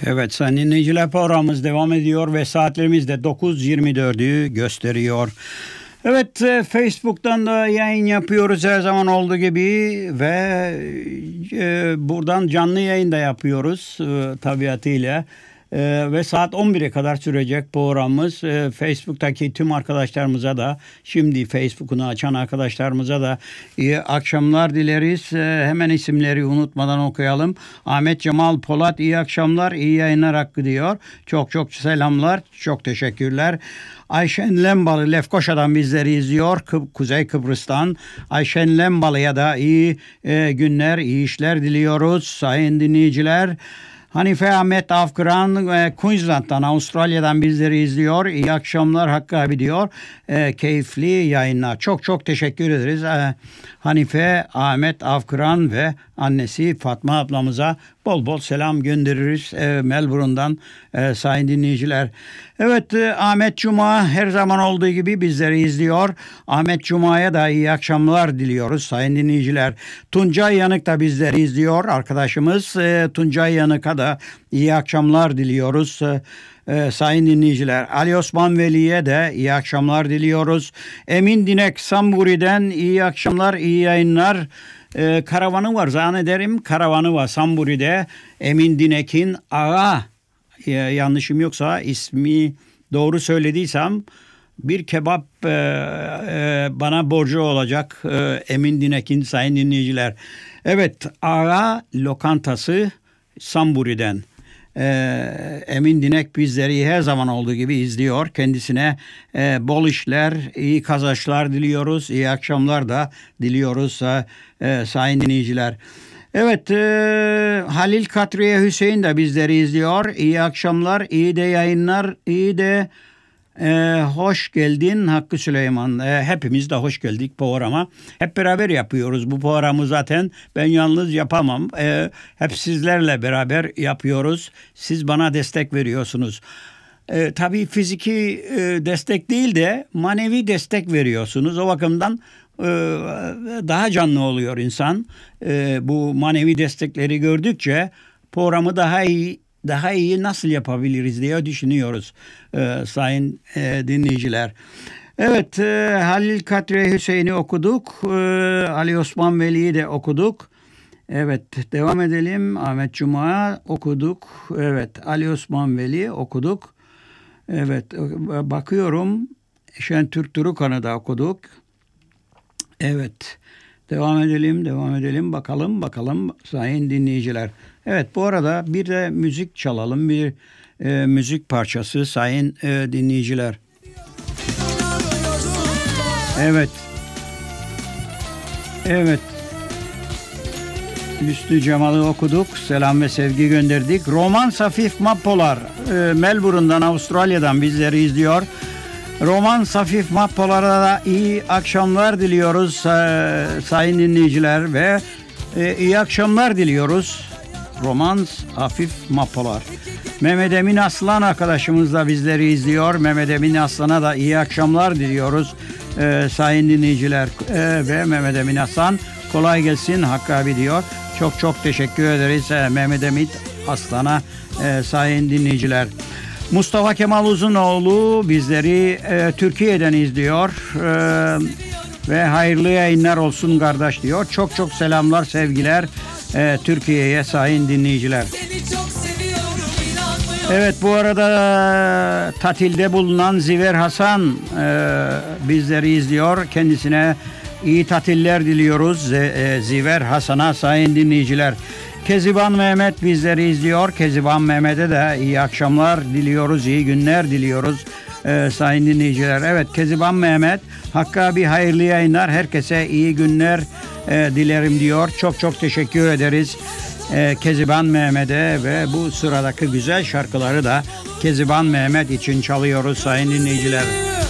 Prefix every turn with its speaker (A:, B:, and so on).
A: Evet, sayın dinleyiciler, programımız devam ediyor ve saatlerimiz de 9.24'ü gösteriyor. Evet, Facebook'tan da yayın yapıyoruz her zaman olduğu gibi ve buradan canlı yayın da yapıyoruz tabiatıyla. Ve saat 11'e kadar sürecek programımız. Facebook'taki tüm arkadaşlarımıza da, şimdi Facebook'unu açan arkadaşlarımıza da iyi akşamlar dileriz. Hemen isimleri unutmadan okuyalım. Ahmet Cemal Polat, iyi akşamlar, iyi yayınlar hakkı diyor. Çok çok selamlar, çok teşekkürler. Ayşen Lembalı Lefkoşa'dan bizleri izliyor. Kuzey Kıbrıs'tan. Ayşen Lembalı'ya da iyi günler, iyi işler diliyoruz sayın dinleyiciler. Hanife Ahmet Afkıran Queensland'dan, Avustralya'dan bizleri izliyor. İyi akşamlar Hakkı abi diyor. Keyifli yayınlar. Çok çok teşekkür ederiz. Hanife Ahmet Afkıran ve annesi Fatma ablamıza bol bol selam göndeririz Melbourne'dan sayın dinleyiciler. Evet, Ahmet Cuma her zaman olduğu gibi bizleri izliyor. Ahmet Cuma'ya da iyi akşamlar diliyoruz sayın dinleyiciler. Tuncay Yanık da bizleri izliyor arkadaşımız. Tuncay Yanık'a da iyi akşamlar diliyoruz. Sayın dinleyiciler, Ali Osman Veli'ye de iyi akşamlar diliyoruz. Emin Dinek Samburi'den iyi akşamlar, iyi yayınlar. Karavanı var zannederim. Karavanı var Samburi'de. Emin Dinek'in ağa, yanlışım yoksa ismi doğru söylediysem, bir kebap bana borcu olacak Emin Dinek'in sayın dinleyiciler. Evet, ağa lokantası Samburi'den. Emin Dinek bizleri her zaman olduğu gibi izliyor. Kendisine bol işler, iyi kazançlar diliyoruz. İyi akşamlar da diliyoruz sayın dinleyiciler. Evet, Halil Katriye Hüseyin de bizleri izliyor. İyi akşamlar, iyi de yayınlar, iyi de hoş geldin Hakkı Süleyman. Hepimiz de hoş geldik programa. Hep beraber yapıyoruz bu programı zaten. Ben yalnız yapamam. Hep sizlerle beraber yapıyoruz. Siz bana destek veriyorsunuz. Tabii fiziki destek değil de manevi destek veriyorsunuz. O bakımdan daha canlı oluyor insan. Bu manevi destekleri gördükçe programı daha iyi nasıl yapabiliriz diye düşünüyoruz sayın dinleyiciler. Evet, Halil Kadri Hüseyin'i okuduk. Ali Osman Veli'yi de okuduk. Evet, devam edelim. Ahmet Cuma okuduk. Evet, Ali Osman Veli okuduk. Evet, bakıyorum. Şentürk Turukan'ı da okuduk. Evet, devam edelim. Bakalım sayın dinleyiciler. Evet, bu arada bir de müzik çalalım. Bir müzik parçası sayın dinleyiciler. Evet. Hüsnü Cemal'ı okuduk. Selam ve sevgi gönderdik. Roman Hafif Mappolar Melbourne'dan, Avustralya'dan bizleri izliyor. Roman Hafif Mappolar'a da iyi akşamlar diliyoruz sayın dinleyiciler ve iyi akşamlar diliyoruz. Roman Hafif Mappolar. Mehmet Emin Aslan arkadaşımız da bizleri izliyor. Mehmet Emin Aslan'a da iyi akşamlar diliyoruz sayın dinleyiciler. Ve Mehmet Emin Aslan kolay gelsin Hakkı abi diyor. Çok çok teşekkür ederiz Mehmet Emin Aslan'a sayın dinleyiciler. Mustafa Kemal Uzunoğlu bizleri Türkiye'den izliyor ve hayırlı yayınlar olsun kardeş diyor. Çok çok selamlar, sevgiler Türkiye'ye sayın dinleyiciler. Evet, bu arada tatilde bulunan Ziver Hasan bizleri izliyor. Kendisine iyi tatiller diliyoruz Ziver Hasan'a sayın dinleyiciler. Keziban Mehmet bizleri izliyor. Keziban Mehmet'e de iyi akşamlar diliyoruz, iyi günler diliyoruz sayın dinleyiciler. Evet, Keziban Mehmet, Hakkı abi hayırlı yayınlar, herkese iyi günler dilerim diyor. Çok çok teşekkür ederiz Keziban Mehmet'e ve bu sıradaki güzel şarkıları da Keziban Mehmet için çalıyoruz sayın dinleyiciler.